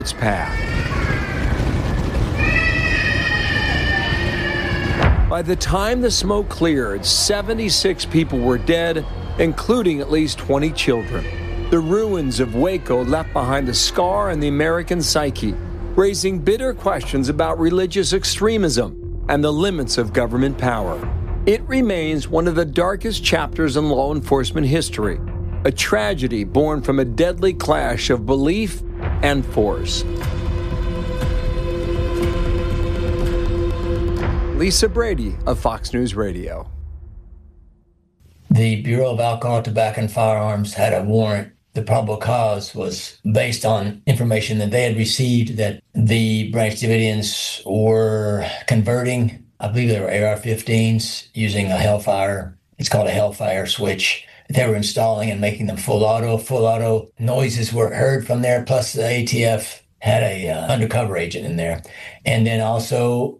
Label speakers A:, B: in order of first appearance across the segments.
A: its path. By the time the smoke cleared, 76 people were dead, including at least 20 children. The ruins of Waco left behind a scar in the American psyche, raising bitter questions about religious extremism and the limits of government power. It remains one of the darkest chapters in law enforcement history, a tragedy born from a deadly clash of belief and force. Lisa Brady of Fox News Radio.
B: The Bureau of Alcohol, Tobacco, and Firearms had a warrant. The probable cause was based on information that they had received that the Branch Davidians were converting, I believe they were AR-15s, using a Hellfire. It's called a Hellfire switch. They were installing and making them full auto. Full auto noises were heard from there, plus the ATF had a undercover agent in there. And then also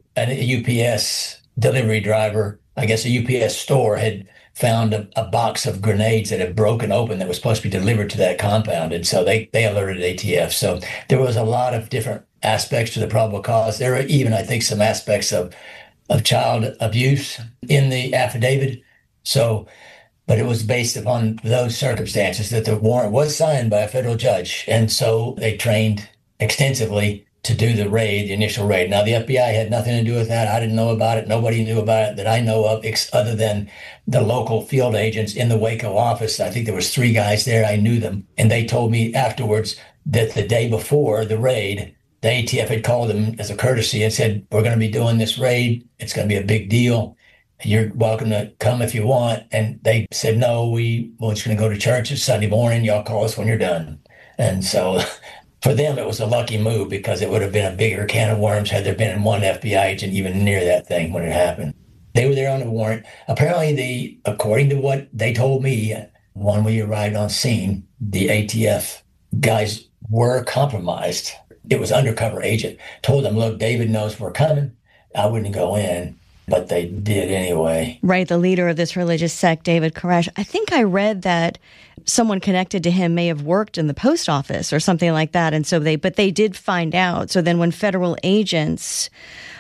B: a UPS delivery driver, I guess a UPS store, had found a box of grenades that had broken open that was supposed to be delivered to that compound. And so they alerted ATF. So there was a lot of different aspects to the probable cause. There were even, I think, some aspects of child abuse in the affidavit. So, but it was based upon those circumstances that the warrant was signed by a federal judge. And so they trained extensively to do the raid, the initial raid. Now, the FBI had nothing to do with that. I didn't know about it. Nobody knew about it that I know of, other than the local field agents in the Waco office. I think there was 3 guys there. I knew them. And they told me afterwards that the day before the raid, the ATF had called them as a courtesy and said, we're going to be doing this raid. It's going to be a big deal. You're welcome to come if you want. And they said, no, we're just going to go to church. It's Sunday morning. Y'all call us when you're done. And so for them, it was a lucky move, because it would have been a bigger can of worms had there been one FBI agent even near that thing when it happened. They were there on a warrant. Apparently, according to what they told me, when we arrived on scene, the ATF guys were compromised. It was undercover agent. Told them, look, David knows we're coming. I wouldn't go in, but they did anyway.
C: Right, the leader of this religious sect, David Koresh. I think I read that someone connected to him may have worked in the post office or something like that. And so but they did find out. So then when federal agents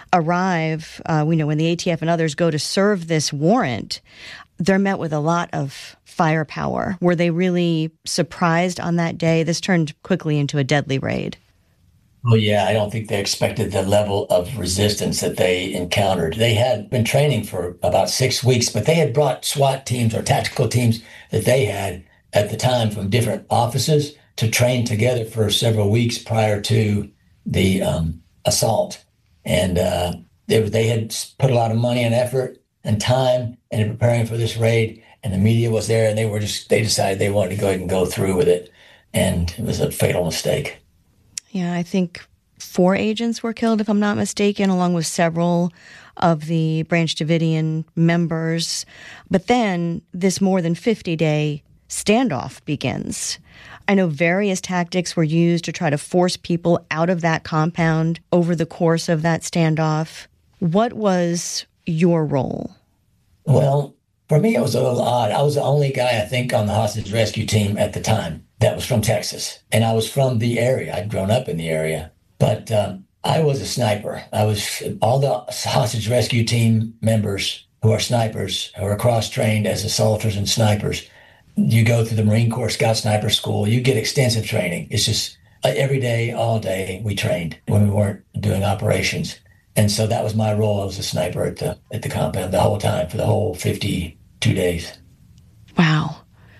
C: arrive, we know when the ATF and others go to serve this warrant, they're met with a lot of firepower. Were they really surprised on that day? This turned quickly into a deadly raid.
B: Oh, yeah. I don't think they expected the level of resistance that they encountered. They had been training for about 6 weeks, but they had brought SWAT teams or tactical teams that they had at the time from different offices to train together for several weeks prior to the assault. And they had put a lot of money and effort and time into preparing for this raid, and the media was there, and they decided they wanted to go ahead and go through with it. And it was a fatal mistake.
C: Yeah, I think 4 agents were killed, if I'm not mistaken, along with several of the Branch Davidian members. But then this more than 50-day standoff begins. I know various tactics were used to try to force people out of that compound over the course of that standoff. What was your role?
B: Well, for me, it was a little odd. I was the only guy, I think, on the hostage rescue team at the time that was from Texas. And I was from the area. I'd grown up in the area. But I was a sniper. All the hostage rescue team members who are snipers, who are cross-trained as assaulters and snipers. You go through the Marine Corps Scout Sniper School. You get extensive training. It's just every day, all day, we trained when we weren't doing operations. And so that was my role. I was a sniper at the compound the whole time for the whole 52 days.
C: Wow.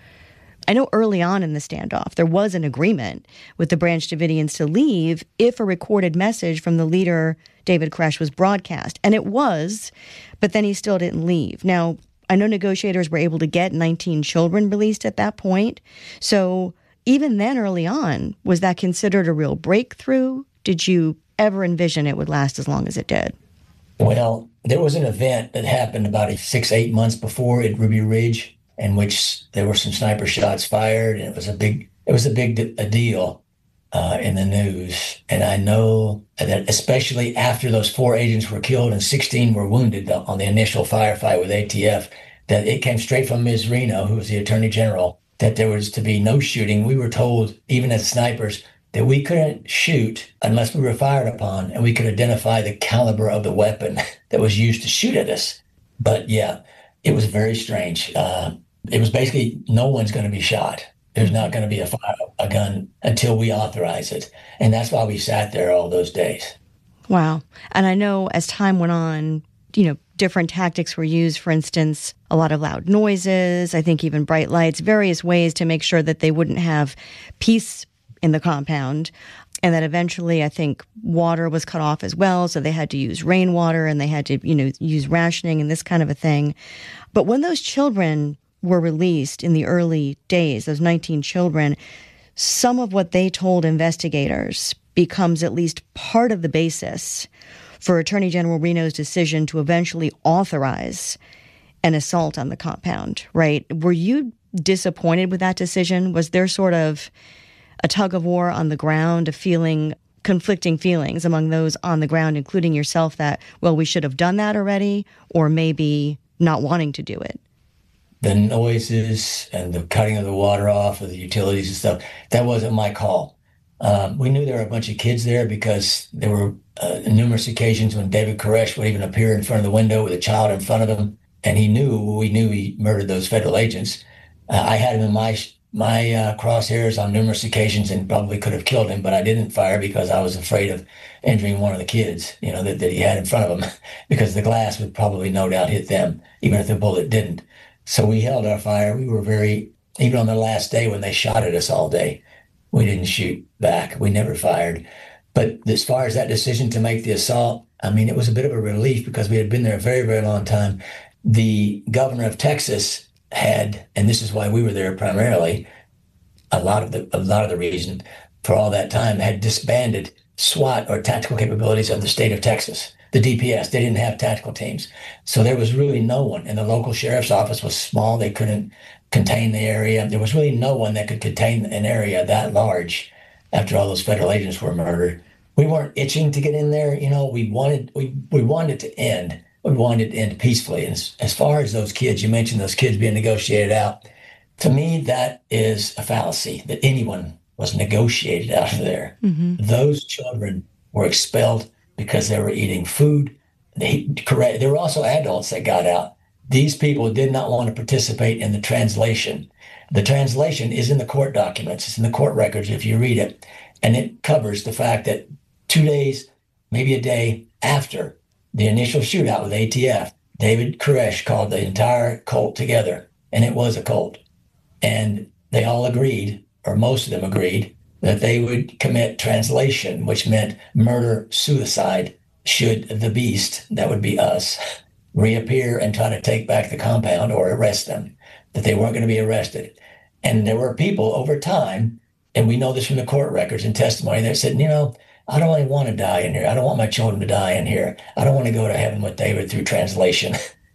C: I know early on in the standoff, there was an agreement with the Branch Davidians to leave if a recorded message from the leader, David Koresh, was broadcast. And it was, but then he still didn't leave. Now, I know negotiators were able to get 19 children released at that point. So even then, early on, was that considered a real breakthrough? Did you ever envision it would last as long as it did?
B: Well, there was an event that happened about 6-8 months before at Ruby Ridge, in which there were some sniper shots fired, and it was a big deal in the news. And I know that especially after those 4 agents were killed and 16 were wounded on the initial firefight with ATF, that it came straight from Ms. Reno, who was the Attorney General, that there was to be no shooting. We were told, even as snipers, that we couldn't shoot unless we were fired upon and we could identify the caliber of the weapon that was used to shoot at us. But yeah, it was very strange. It was basically no one's going to be shot. There's not going to be a gun until we authorize it. And that's why we sat there all those days.
C: Wow. And I know as time went on, different tactics were used. For instance, a lot of loud noises, I think even bright lights, various ways to make sure that they wouldn't have peace in the compound. And that eventually, I think, water was cut off as well. So they had to use rainwater and they had to, use rationing and this kind of a thing. But when those children were released in the early days, those 19 children, some of what they told investigators becomes at least part of the basis for Attorney General Reno's decision to eventually authorize an assault on the compound, right? Were you disappointed with that decision? Was there sort of a tug of war on the ground, conflicting feelings among those on the ground, including yourself, that, well, we should have done that already, or maybe not wanting to do it?
B: The noises and the cutting of the water off of the utilities and stuff, that wasn't my call. We knew there were a bunch of kids there because there were numerous occasions when David Koresh would even appear in front of the window with a child in front of him, and we knew he murdered those federal agents. I had him in my crosshairs on numerous occasions and probably could have killed him, but I didn't fire because I was afraid of injuring one of the kids, that he had in front of him, because the glass would probably no doubt hit them, even if the bullet didn't. So we held our fire. We were even on the last day when they shot at us all day, we didn't shoot back. We never fired. But as far as that decision to make the assault, it was a bit of a relief because we had been there a very, very long time. The governor of Texas had, and this is why we were there primarily, a lot of the reason for all that time, had disbanded SWAT, or tactical capabilities, of the state of Texas. The DPS, they didn't have tactical teams. So there was really no one, and the local sheriff's office was small. They couldn't contain the area. There was really no one that could contain an area that large after all those federal agents were murdered. We weren't itching to get in there. We wanted it to end. We wanted it to end peacefully. And as far as those kids, you mentioned those kids being negotiated out. To me, that is a fallacy, that anyone was negotiated out of there. Mm-hmm. Those children were expelled because they were eating food. There were also adults that got out. These people did not want to participate in the translation. The translation is in the court documents. It's in the court records if you read it. And it covers the fact that 2 days, maybe a day after the initial shootout with ATF, David Koresh called the entire cult together, and it was a cult. And they all agreed, or most of them agreed, that they would commit translation, which meant murder-suicide, should the beast, that would be us, reappear and try to take back the compound or arrest them, that they weren't going to be arrested. And there were people over time, and we know this from the court records and testimony, that said, I don't really want to die in here. I don't want my children to die in here. I don't want to go to heaven with David through translation.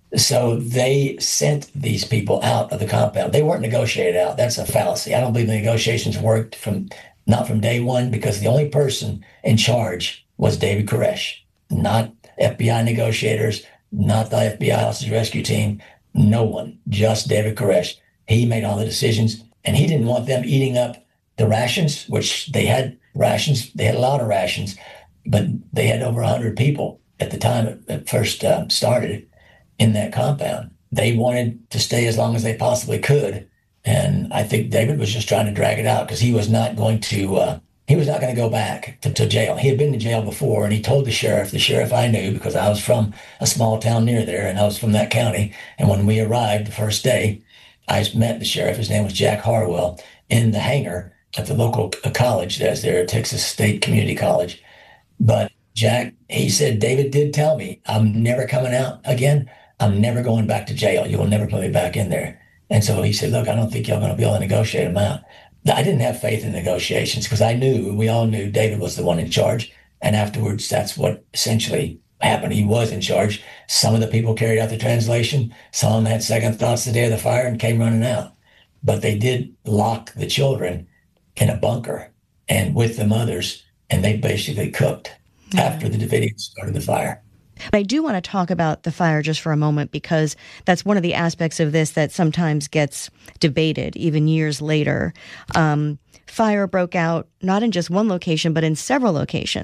B: So they sent these people out of the compound. They weren't negotiated out. That's a fallacy. I don't believe the negotiations worked not from day one, because the only person in charge was David Koresh, not FBI negotiators, not the FBI hostage rescue team, no one, just David Koresh. He made all the decisions, and he didn't want them eating up the rations, which they had rations. They had a lot of rations, but they had over 100 people at the time it first started in that compound. They wanted to stay as long as they possibly could. And I think David was just trying to drag it out because he was not going to go back to jail. He had been to jail before, and he told the sheriff I knew because I was from a small town near there and I was from that county. And when we arrived the first day, I met the sheriff. His name was Jack Harwell, in the hangar at the local college that's there, Texas State Community College. But Jack, he said, David did tell me, I'm never coming out again. I'm never going back to jail. You will never put me back in there. And so he said, look, I don't think you're going to be able to negotiate him out. I didn't have faith in negotiations because we all knew David was the one in charge. And afterwards, that's what essentially happened. He was in charge. Some of the people carried out the translation. Some of them had second thoughts the day of the fire and came running out. But they did lock the children in a bunker and with the mothers, and they basically cooked after the Davidians started the fire.
C: But I do want to talk about the fire just for a moment, because that's one of the aspects of this that sometimes gets debated even years later. Fire broke out not in just one location, but in several locations.